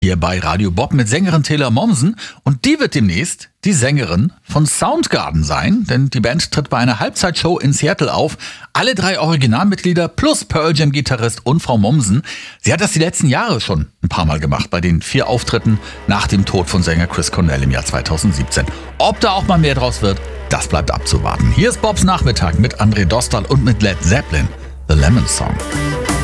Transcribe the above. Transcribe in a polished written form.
hier bei Radio Bob mit Sängerin Taylor Momsen. Und die wird demnächst die Sängerin von Soundgarden sein, denn die Band tritt bei einer Halbzeitshow in Seattle auf. Alle 3 Originalmitglieder plus Pearl Jam Gitarrist und Frau Momsen. Sie hat das die letzten Jahre schon ein paar Mal gemacht, bei den 4 Auftritten nach dem Tod von Sänger Chris Cornell im Jahr 2017. Ob da auch mal mehr draus wird, das bleibt abzuwarten. Hier ist Bobs Nachmittag mit André Dostal und mit Led Zeppelin, The Lemon Song.